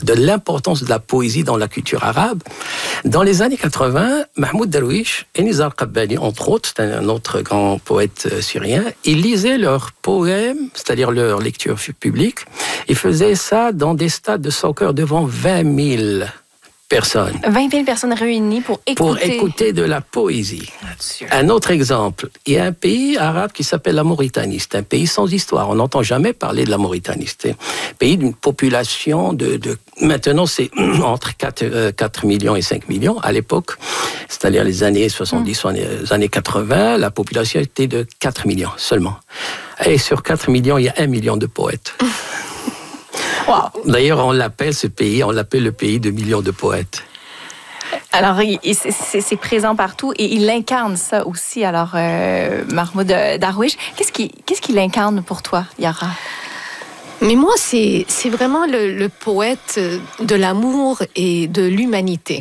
de l'importance de la poésie dans la culture arabe. Dans les années 80, Mahmoud Darwish et Nizar Qabbani, entre autres, c'est un autre grand poète syrien, ils lisaient leurs poèmes, c'est-à-dire leur lecture publique. Ils faisaient ça dans des stades de soccer devant 20 000 personnes. 20 000 personnes réunies pour écouter de la poésie. Un autre exemple, il y a un pays arabe qui s'appelle la Mauritanie. C'est un pays sans histoire. On n'entend jamais parler de la Mauritanie. C'est un pays d'une population maintenant, c'est entre 4 millions et 5 millions. À l'époque, c'est-à-dire les années 70, les années 80, la population était de 4 millions seulement. Et sur 4 millions, il y a 1 million de poètes. Wow. D'ailleurs, on l'appelle le pays de millions de poètes. Alors, c'est présent partout et il incarne ça aussi. Alors, Mahmoud Darwish, qu'est-ce qu'il incarne pour toi, Yara? Mais moi, c'est vraiment le poète de l'amour et de l'humanité.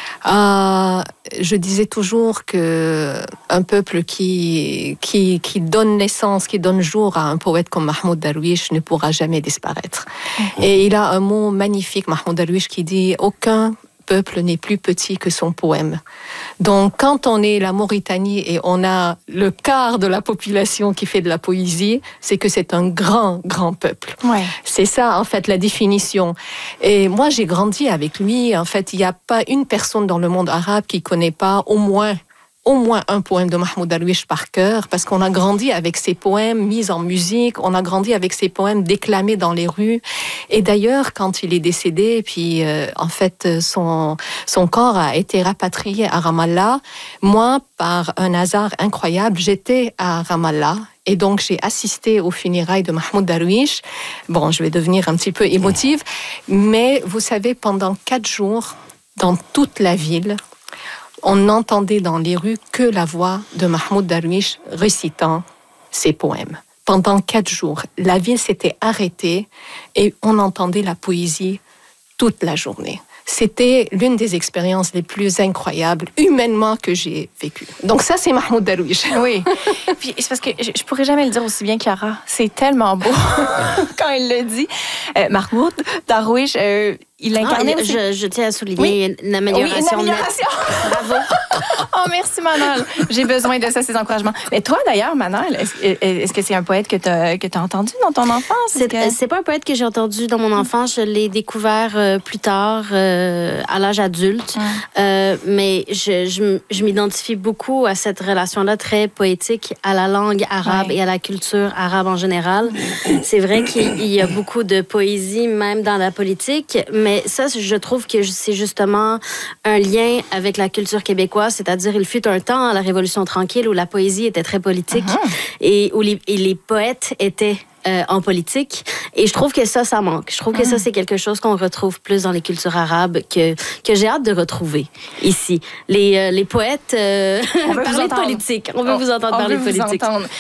Je disais toujours que un peuple qui donne naissance, qui donne jour à un poète comme Mahmoud Darwish ne pourra jamais disparaître. Et il a un mot magnifique, Mahmoud Darwish, qui dit « Aucun peuple n'est plus petit que son poème ». Donc, quand on est la Mauritanie et on a le quart de la population qui fait de la poésie, c'est que c'est un grand, grand peuple. Ouais. C'est ça, en fait, la définition. Et moi, j'ai grandi avec lui. En fait, il n'y a pas une personne dans le monde arabe qui ne connaît pas au moins un poème de Mahmoud Darwish par cœur, parce qu'on a grandi avec ses poèmes mis en musique, on a grandi avec ses poèmes déclamés dans les rues. Et d'ailleurs, quand il est décédé, puis en fait, son corps a été rapatrié à Ramallah, moi, par un hasard incroyable, j'étais à Ramallah. Et donc, j'ai assisté aux funérailles de Mahmoud Darwish. Bon, je vais devenir un petit peu émotive, mais vous savez, pendant 4 jours, dans toute la ville, on n'entendait dans les rues que la voix de Mahmoud Darwish récitant ses poèmes. Pendant 4 jours, la ville s'était arrêtée et on entendait la poésie toute la journée. C'était l'une des expériences les plus incroyables, humainement, que j'ai vécues. Donc ça, c'est Mahmoud Darwish. Oui. Puis c'est parce que je pourrais jamais le dire aussi bien qu'Yara. C'est tellement beau quand il le dit. Mahmoud Darwish, il incarnait aussi... Je tiens à souligner une amélioration. Oui, une amélioration. Bravo. Oh, merci, Manal. J'ai besoin de ça, ces encouragements. Mais toi, d'ailleurs, Manal, est-ce que c'est un poète que t'as entendu dans ton enfance? C'est pas un poète que j'ai entendu dans mon enfance. Je l'ai découvert plus tard, à l'âge adulte. Mais je m'identifie beaucoup à cette relation-là très poétique à la langue arabe et à la culture arabe en général. C'est vrai qu'il y a beaucoup de poésie, même dans la politique, mais ça, je trouve que c'est justement un lien avec la culture québécoise, c'est-à-dire il fut un temps à la Révolution tranquille où la poésie était très politique et où les poètes étaient en politique. Et je trouve que ça manque. Je trouve que ça, c'est quelque chose qu'on retrouve plus dans les cultures arabes que j'ai hâte de retrouver ici. Les poètes parler de politique. On veut vous entendre parler de politique.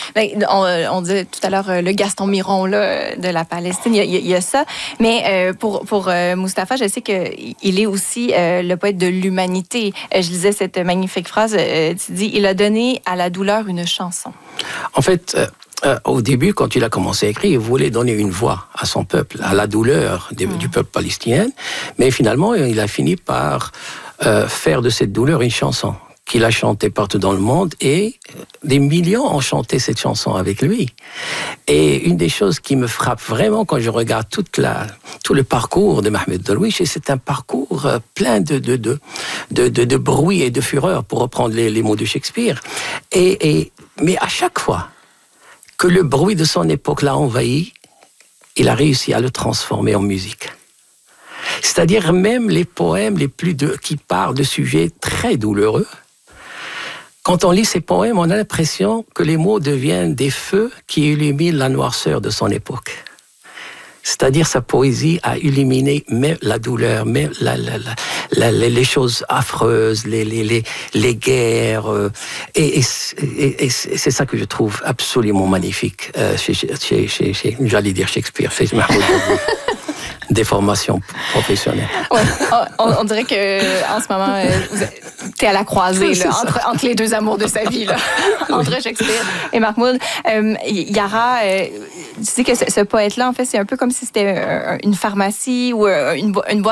On disait tout à l'heure le Gaston Miron là, de la Palestine. Il y a ça. Mais pour Mustapha, je sais qu'il est aussi le poète de l'humanité. Je lisais cette magnifique phrase. Tu dis, il a donné à la douleur une chanson. En fait... au début, quand il a commencé à écrire, il voulait donner une voix à son peuple, à la douleur du peuple palestinien. Mais finalement, il a fini par faire de cette douleur une chanson qu'il a chantée partout dans le monde et des millions ont chanté cette chanson avec lui. Et une des choses qui me frappe vraiment quand je regarde tout le parcours de Mahmoud Darwish, et c'est un parcours plein de bruit et de fureur, pour reprendre les mots de Shakespeare. Mais à chaque fois que le bruit de son époque l'a envahi, il a réussi à le transformer en musique. C'est-à-dire même les poèmes qui parlent de sujets très douloureux, quand on lit ces poèmes, on a l'impression que les mots deviennent des feux qui illuminent la noirceur de son époque. C'est-à-dire sa poésie a illuminé même la douleur, même les choses affreuses, les guerres. Et c'est ça que je trouve absolument magnifique chez j'allais dire Shakespeare, chez Mahmoud Darwish. Des formations professionnelles. Ouais. On dirait qu'en ce moment, tu es à la croisée là, entre les deux amours de sa vie, là, entre Shakespeare et Mahmoud. Yara, tu sais que ce poète-là, en fait, c'est un peu comme si c'était une pharmacie ou une boîte